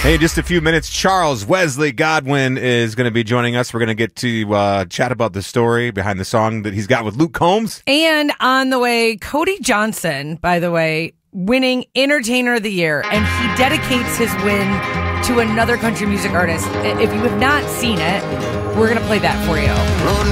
Hey, just a few minutes. Charles Wesley Godwin is going to be joining us. We're going to get to chat about the story behind the song that he's got with Luke Combs. And on the way, Cody Johnson, by the way, winning Entertainer of the Year. And he dedicates his win to another country music artist. If you have not seen it, we're going to play that for you.